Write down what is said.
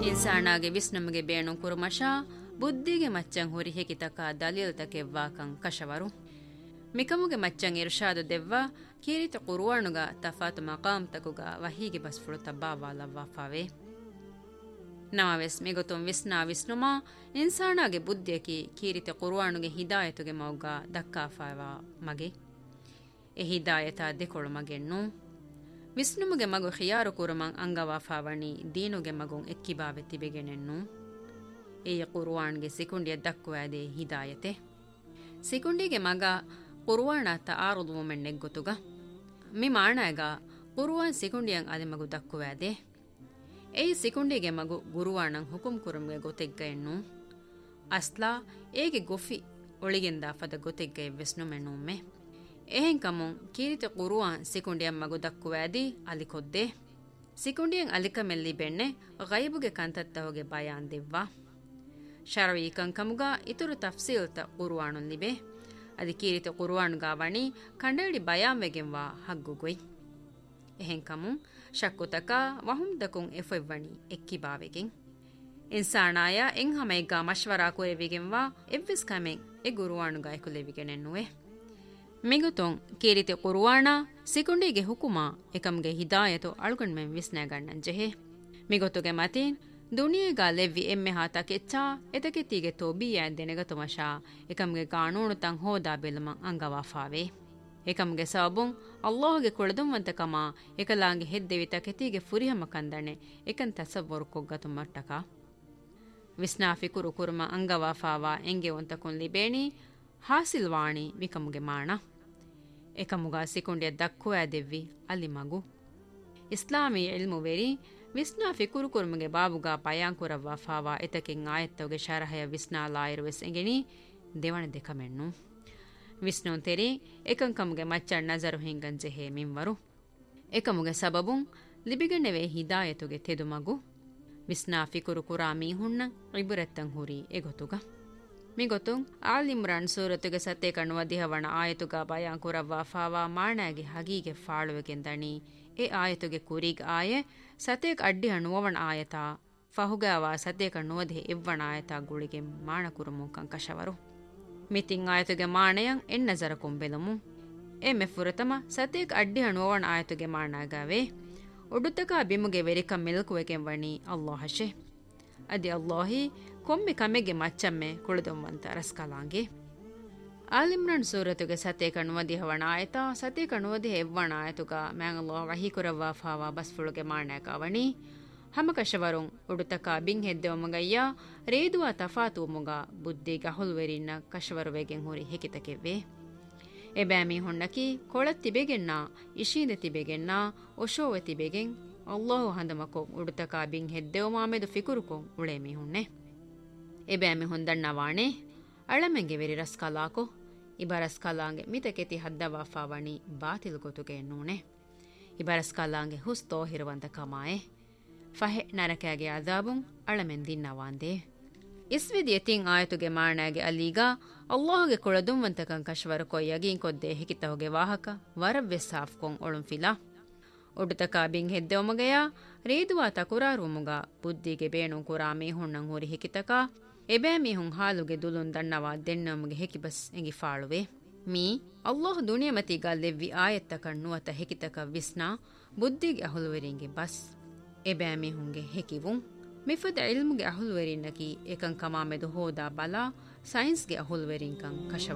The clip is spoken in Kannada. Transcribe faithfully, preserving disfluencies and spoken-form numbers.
ಇನ್ಸಾನಾಗೆ ವಿಸ್ನಮಗೆ ಬೇಣು ಕುರುಮಶ ಬುದ್ಧಿಗೆ ಮಚ್ಚಂ ಹುರಿ ಹೆಕಿತಕ ದಲೀಲ್ ತಕೆವ್ವಾಕಂ ಕಶವರು ಮಿಕಮುಗೆ ಮಚ್ಚಂ ಇರ್ಷಾದು ದೆವ್ವ ಕೀರಿತ ಕುರುವಾಣುಗ ತಫಾತು ಮಕಾಮ್ ತಕುಗ ವಹೀಗೆ ಬಸ್ಫುಳು ತಬ್ಬಾವಾಲವ್ವಾಫಾವೆ ನಮವೆಸ್ ಮಿಗೊತುಂ ವಿಸ್ನಾ ವಿಸ್ನುಮಾ ಇನ್ಸಾನಾಗೆ ಬುದ್ಧಿಯಕಿ ಕೀರಿತ ಕುರುವಾಣುಗೆ ಹಿದಾಯತುಗೆ ಮೌಗ ದಕ್ಕಾಫಾವಾ ಮಗೆ ಎ ಹಿದಾಯತ ದೆಕೊಳು ಮಗೆಣ್ಣು ವಿಸ್ನುಮುಗೆ ಮಗು ಖಿಯಾರು ಕುರುಮಂ ಅಂಗವಾಫಾವಣಿ ದೀನುಗೆ ಮಗುಂ ಎಕ್ಕಿಬಾವೆ ತಿಬೆಗೆನೆನ್ನು ಎಯ ಕುರುವಾಣ್ಗೆ ಸಿಕುಂಡಿಯ ದಕ್ಕುವಾದೆ ಹಿದಾಯತೆ ಸಿಕುಂಡಿಗೆ ಮಗ ಕುರುವಾಣ ತಾರುದು ಮೆಣ್ಣೆಗ್ಗೊತುಗ ಮಿ ಮಾಣಾಗ ಕುರುವಾನ್ ಸಿಕುಂಡಿಯಂ ಅದೆ ಮಗು ದಕ್ಕುವಾದೆ ಎಯಿ ಸಿಕುಂಡಿಗೆ ಮಗು ಗುರುವಾಣಂ ಹುಕುಂ ಕುರುಮ್ಗೆ ಗೊತೆಗ್ಗ ಎನ್ನು ಅಸ್ಲಾ ಏಗೆ ಗೊಫಿ ಒಳಿಗೆಂದ ಫದ ಗೊತೆಗ್ಗ ಎವ್ವೆಸ್ನು ಮೆಣ್ಣುಮ್ಮೆ එහෙන් කමුන් කීරිත කුරුවාන් සිකුණ්ඩියන් මගු දක්කුවෑදී අලිකොද්දේ සිකුණ්ඩියන් අලිකමෙල්ලි බෙන්නේ ගයිබුගේ කන්තත්තවගේ බයාන් දෙව්වා ශරවීකන් කමුගා ඉතුරු තෆ්සීල්ත කුරුවානුන් ලිබේ අදි කීරිත කුරුවානුගා වණී කණ්ඩේඩි බයාන් වෙගෙන්වා හග්ගුගොයි එහෙන් කමුන් ශක්කුතකා වහුම් දකුන් එෆෙව්වණී එක්කිබාවෙගෙන් ඉන්සානායා එන් හැමයිගා මෂ්වරා කුරෙවිගෙන්වා එව්විස් කමෙන් එ ගුරුවානුගා එකුලෙවිගෙනෙන්නුවේ ಮಿಗುತೊಂ ಕೀರಿತೆ ಕುರುವಾಣ ಸಿಕುಂಡಿಗೆ ಹುಕುಮಾ ಎಕಮ್ಗೆ ಹಿದಾಯತು ಅಳ್ಗೊಂಡ್ಮೆಂ ವಿಸ್ನಾಗಣ್ಣನ್ ಜೆಹೆ ಮಿಗೊತುಗೆ ಮತೀನ್ ದುನಿಯೆಗಾ ಲೆವ್ವಿ ಎಮ್ಮೆ ಹಾತ ಕೆಚ್ಚಾ ಎತಕೆತ್ತಿಗೆ ತೋಬಿಯಾ ದೆನೆಗತು ಮಶಾ ಎಕಮ್ಗೆ ಕಾನೂನು ತಂ ಹೋದಾ ಬೆಲಮಂ ಅಂಗವಾಫಾವೆ ಎಕಮ್ಗೆ ಸಬುಂ ಅಲ್ಲಾಹ್ಗೆ ಕೊಳದುಂವಂತಕಮ ಎಕಲಾಂಗೆ ಹೆದ್ದೆವಿ ತಕೆತಿಗೆ ಫುರಿಹಮ ಕಂದಣೆ ಎಕನ್ ತಸವ್ವರು ಕೊಗ್ಗತು ಮಟ್ಟಕ ವಿಸ್ನಾಫಿ ಕುರು ಕುರುಮ ಅಂಗವಾಫಾವಾ ಎಂಗೆ ಒಂತಕುನ್ ಲಿಬೇಣಿ ಹಾಸಿಲ್ವಾಣಿ ಮಿಕಮುಗೆ ಮಾಣ ಎಕಮುಗ ಸಿಕುಂಡಿಯ ದಕ್ಕುವ ದೆವ್ವಿ ಅಲ್ಲಿ ಮಗು ಇಸ್ಲಾಮಿ ಇಲ್ಮು ವೆರಿ ವಿಸ್ನಾ ಫಿಕುರು ಕುರ್ಮುಗೆ ಬಾಬುಗ ಪಯಾಂಕುರವ್ವ ಫಾವಾ ಎತಕೆಂ ಆಯತ್ತವಗೆ ಶರಹಯ ವಿಸ್ನಾ ಲಾಯಿರುವೆಸ್ ಎಂಗೆನಿ ದೇವಣ ದೆಕಮೆಣ್ಣು ವಿಸ್ನು ತೆರಿ ಎಕಂಕಮುಗೆ ಮಚ್ಚಣ್ ನಜರು ಹಿಂಗಂಜೆ ಹೇ ಮಿಂವರು ಎಕಮುಗೆ ಸಬಬುಂ ಲಿಬಿಗಣ್ಣೆವೆ ಹಿದಾಯತುಗೆ ತೆದು ಮಗು ವಿಸ್ನಾ ಫಿಕುರು ಕುರಾ ಮೀಹುಣ್ಣ ಇಬುರೆತ್ತಂ ಹುರಿ ಎಗೊತುಗ ಮಿಗೊತುಂ ಆಲ್ ಇಮ್ರಾನ್ ಸೂರತುಗೆ ಸತ್ತೆ ಕಣ್ಣುವ ದಿಹವಣ ಆಯತುಗ ಬಯಾಂ ಕುರವ್ವ ಫಾವಾ ಮಾಣಾಗೆ ಹಗೀಗೆ ಫಾಳುವೆಗೆಂದಣಿ ಎ ಆಯತುಗೆ ಕುರಿಗ್ ಆಯೆ ಸತೇಕ್ ಅಡ್ಡಿ ಹಣ್ಣುವವಣ ಆಯತ ಫಹುಗಾವ ಸತ್ತೆ ಕಣ್ಣುವದೆ ಇವ್ವಣ ಆಯತ ಗುಳಿಗೆ ಮಾಣ ಕುರುಮು ಕಂಕಶವರು ಮಿತಿಂ ಆಯತುಗೆ ಮಾಣೆಯಂ ಎನ್ ನಜರ ಕೊಂಬೆಲಮು ಎ ಮೆಫುರತಮ ಸತೇಕ್ ಅಡ್ಡಿ ಹಣ್ಣುವವಣ ಆಯತುಗೆ ಮಾಣಾಗವೆ ಒಡುತಕ ಬಿಮುಗೆ ವೆರಿಕಂ ಮೆಲ್ಕುವೆಗೆಂ ವಣಿ ಅಲ್ಲಾಹಶೆ ಅದಿ ಅಲ್ಲಾಹಿ ಕೊಮ್ಮೆ ಕಮೆಗೆ ಮಚ್ಚಮ್ಮೆ ಕುಳಿದೊಮ್ಮಂತ ರಸ್ಕಲಾಂಗೆ ಆಲಿಮ್ರನ್ ಸೂರತುಗೆ ಸತೆ ಕಣ್ಣುವದಿ ಹವಣ ಆಯತ ಸತೆ ಕಣ್ಣುವದಿ ಹೆವ್ವಣ ಆಯತುಗ ಮ್ಯಾಂಗಲ್ಲೋ ವಹೀಕುರವ್ವ ಫಾವಾ ಬಸ್ಫುಳುಗೆ ಮಾಣಾಕ ಅವಣಿ ಹಮಕಶವರುಂ ಉಡುತಕ ಬಿಂಗ್ ಹೆದ್ದೆವಮಗಯ್ಯ ರೇದುವ ತಫಾತು ಮುಗ ಬುದ್ಧಿಗ ಹುಲ್ವೆರಿನ್ನ ಕಶವರುವೆಗೆಂ ಹುರಿ ಹೆಕಿತಕೆವ್ವೆ ಎಬ್ಯಾಮಿ ಹೊಣ್ಣಕಿ ಕೊಳತ್ತಿಬೆಗೆನ್ನ ಇಶೀದೆ ತಿಬೆಗೆನ್ನ ಒಶೋವೆ ತಿಬೆಗೆಂ ಅಲ್ಲಾಹು ಹಂದಮಕೊ ಉಡುತಕ ಬಿಂಗ್ ಹೆದ್ದೆವ ಮಾಮೆದು ಫಿಕುರುಕೊಂ ಉಳೆ ಮಿಹುಣ್ಣೆ ಎಬ್ಯಾಮಿ ಹೊಂದಣ್ಣವಾಣೆ ಅಳಮೆಂಗೆ ವೆರಿ ರಸ್ಕಲಾಕೊ ಇಬರಸ್ಕಲಾಂಗೆ ಮಿತಕೆತಿ ಹದ್ದವಾಫಾವಣಿ ಬಾತಿಲ್ ಗೊತುಗೆ ಎನ್ನೂಣೆ ಇಬರಸ್ಕಲಾಂಗೆ ಹುಸ್ ತೋಹಿರುವಂತ ಕಮಾಯೆ ಫಹೆ ನರಕಾಗೆ ಅದಾಬುಂ ಅಳಮೆನ್ ದಿನ್ನವಾಂದೆ ಇಸ್ವಿದಿ ಎತಿಂ ಆಯತುಗೆ ಮಾಣಾಗೆ ಅಲೀಗ ಅಲ್ಲಾಹುಗೆ ಕೊಳದುಂವಂತಕಂ ಕಶ್ವರ ಕೊಯ್ಯಗಿಂ ಕೊದ್ದೆ ಹೆಕಿತಹುಗೆ ವಾಹಕ ವರವ್ವೆ ಸಾಫ್ಕೊಂ ಒಳುಂ ಫಿಲಾ ಒಡುತಕ ಬಿಂಗ್ ಹೆದ್ದೆವಮಗಯ ರೇದುವಾ ತಕುರಾರುಮುಗ ಬುದ್ಧಿಗೆ ಬೇಣು ಕುರಾ ಮೀಹುಣ್ಣಂ ಹುರಿ ಹೆಕಿತಕ ಎಬೇ ಮೀಹುಂ ಹಾಲುಗೆ ದುಲುನ್ ದಣ್ಣವಾ ದೆನ್ನಮುಗೆ ಹೆಕಿಬಸ್ ಎಂಗಿ ಫಾಳುವೆ ಮೀ ಅಲ್ಲಾಹ್ ದುನಿಯಮತಿಗ ಲೆವ್ವಿ ಆಯತ್ತ ಕಣ್ಣುವತ ಹೆಕಿತಕ ವಿಸ್ನಾ ಬುದ್ಧಿಗೆ ಅಹುಲುವೆರಿಂಗೆ ಬಸ್ ಎಬೇ ಮೀಹುಂಗೆ ಹೆಕಿವುಂ ಮಿಫದ ಇಲ್ಮುಗೆ ಅಹುಲುವೆರಿನ್ನಕಿ ಏಕಂ ಕಮಾಮೆದು ಹೋದಾ ಬಲಾ ಸೈನ್ಸ್ಗೆ ಅಹುಲುವೆರಿಂಕಂ ಕಶವ